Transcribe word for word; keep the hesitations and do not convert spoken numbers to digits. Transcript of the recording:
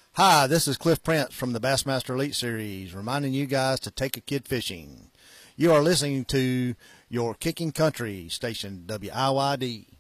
Hi, this is Cliff Prince from the Bassmaster Elite Series, reminding you guys to take a kid fishing. You are listening to your Kicking Country station, W I Y D.